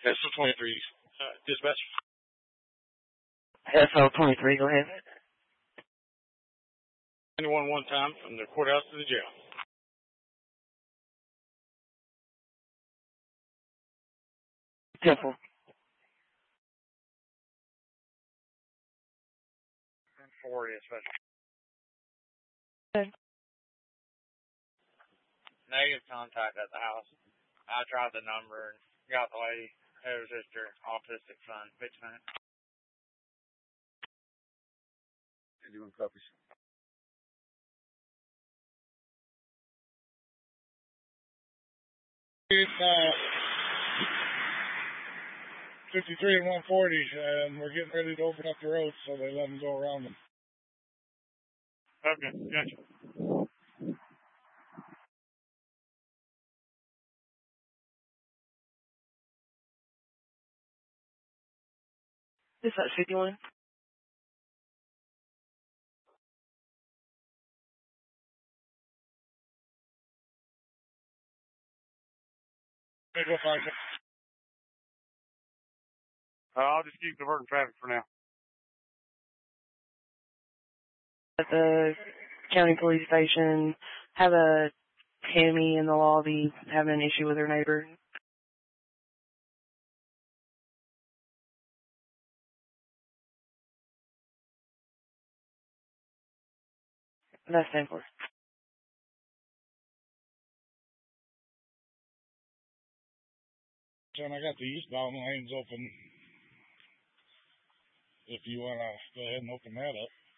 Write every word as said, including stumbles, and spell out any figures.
S O twenty-three, uh, dispatch. S O twenty-three, go ahead. Anyone one time from the courthouse to the jail. Temple. Four dispatch. Okay. Negative contact at the house. I tried the number and got the lady. It was just her autistic son, fixing it. Anyone copies? It's uh, fifty-three and one forty, and we're getting ready to open up the road, so they let them go around them. Okay, gotcha. Dispatch fifty-one. Go find it. Uh, I'll just keep diverting traffic for now. At the county police station, have a Tammy in the lobby having an issue with her neighbor. That's ten four. Son, I got the eastbound lanes open. If you want to go ahead and open that up.